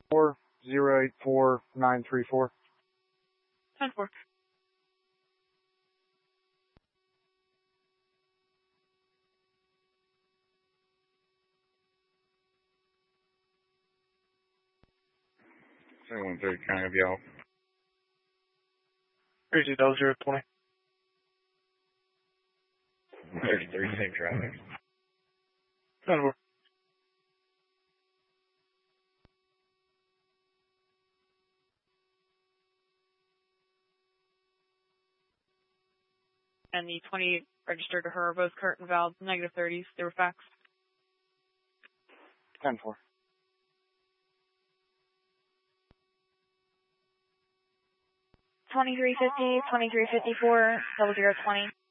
4084934. 10-4. One third, can I have y'all? 320020. 33, safe traffic. 10-4. And the 20 registered to her, both curtain valves, negative 30s. They were faxed. 10-4. 2350, 2354, 0020.